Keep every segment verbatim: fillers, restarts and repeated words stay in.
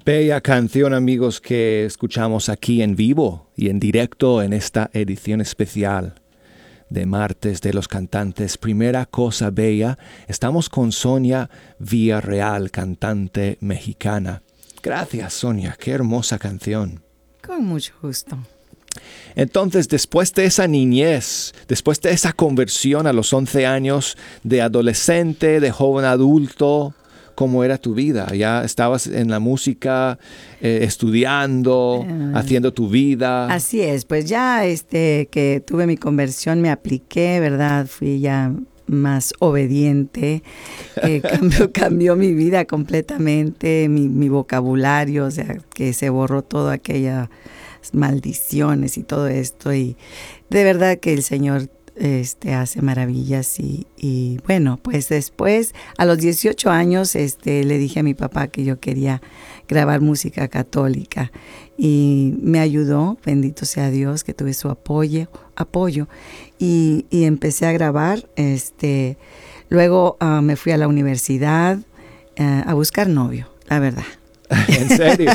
Bella canción, amigos, que escuchamos aquí en vivo y en directo en esta edición especial de Martes de los Cantantes. Primera Cosa Bella. Estamos con Sonia Villarreal, cantante mexicana. Gracias, Sonia. Qué hermosa canción. Con mucho gusto. Entonces, después de esa niñez, después de esa conversión a los once años, de adolescente, de joven adulto, ¿cómo era tu vida? ¿Ya estabas en la música, eh, estudiando, uh, haciendo tu vida? Así es, pues ya este, que tuve mi conversión, me apliqué, ¿verdad? Fui ya más obediente, eh, cambió, cambió mi vida completamente, mi, mi vocabulario, o sea, que se borró toda aquella maldiciones y todo esto, y de verdad que el Señor este hace maravillas. Y, y bueno, pues después a los dieciocho años este le dije a mi papá que yo quería grabar música católica y me ayudó, bendito sea Dios, que tuve su apoyo apoyo y, y empecé a grabar. Este luego uh, me fui a la universidad uh, a buscar novio, la verdad. ¿En serio?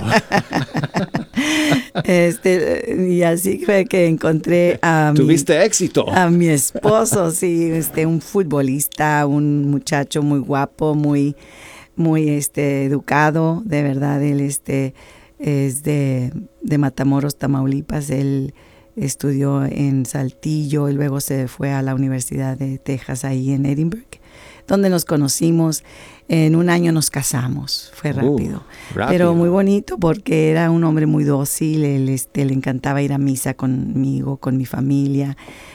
Este, y así fue que encontré a ¿Tuviste mi, éxito? A mi esposo, sí, este, un futbolista, un muchacho muy guapo, muy, muy este, educado, de verdad. Él este, es de, de Matamoros, Tamaulipas. Él estudió en Saltillo y luego se fue a la Universidad de Texas, ahí en Edinburgh, donde nos conocimos. En un año nos casamos, fue rápido, uh, rápido. Pero muy bonito porque era un hombre muy dócil. Él este, le encantaba ir a misa conmigo, con mi familia.